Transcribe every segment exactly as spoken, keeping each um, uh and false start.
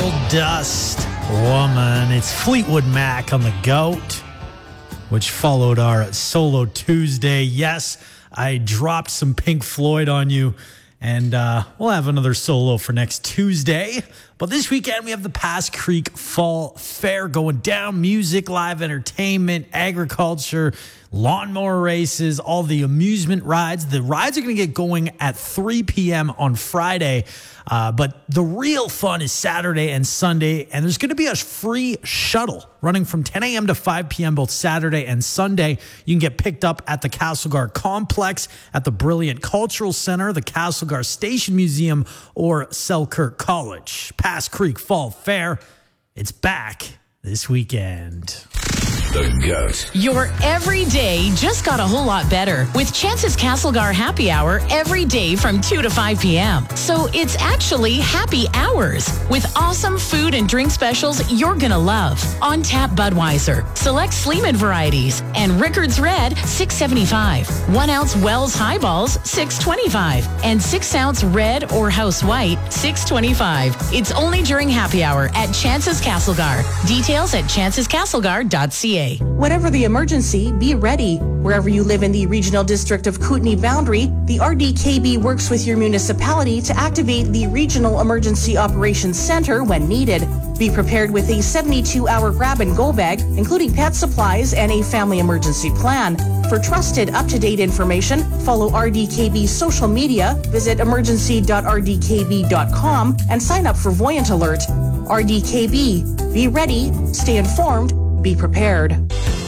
Gold Dust Woman. It's Fleetwood Mac on the GOAT, which followed our Solo Tuesday. Yes, I dropped some Pink Floyd on you, and uh, we'll have another solo for next Tuesday. But this weekend, we have the Pass Creek Fall Fair going down. Music, live entertainment, agriculture, lawnmower races, all the amusement rides. The rides are going to get going at three p.m. on Friday. Uh, but the real fun is Saturday and Sunday. And there's going to be a free shuttle running from ten a.m. to five p.m. both Saturday and Sunday. You can get picked up at the Castlegar Complex, at the Brilliant Cultural Center, the Castlegar Station Museum, or Selkirk College. Pass Creek Fall Fair, it's back this weekend. The GOAT. Your everyday just got a whole lot better with Chance's Castlegar Happy Hour every day from two to five p.m. So it's actually happy hours with awesome food and drink specials you're going to love. On tap Budweiser, select Sleeman varieties, and Rickards Red, six seventy-five. One ounce Wells Highballs, six twenty-five. And six ounce Red or House White, six twenty-five. It's only during happy hour at Chance's Castlegar. Details at chances castlegar dot c a. Whatever the emergency, be ready. Wherever you live in the Regional District of Kootenay boundary, the R D K B works with your municipality to activate the Regional Emergency Operations Center when needed. Be prepared with a seventy-two hour grab-and-go bag, including pet supplies and a family emergency plan. For trusted, up-to-date information, follow R D K B's social media, visit emergency dot r d k b dot com, and sign up for Voyant Alert. R D K B. Be ready, stay informed, be prepared.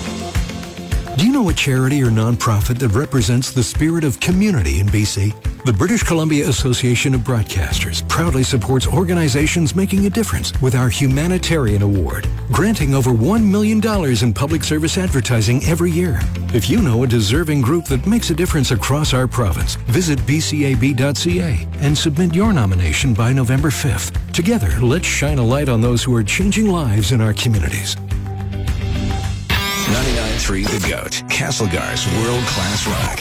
Do you know a charity or nonprofit that represents the spirit of community in B C? The British Columbia Association of Broadcasters proudly supports organizations making a difference with our Humanitarian Award, granting over one million dollars in public service advertising every year. If you know a deserving group that makes a difference across our province, visit b c a b dot c a and submit your nomination by November fifth. Together, let's shine a light on those who are changing lives in our communities. ninety-nine point three The GOAT. Castlegar's world-class rock.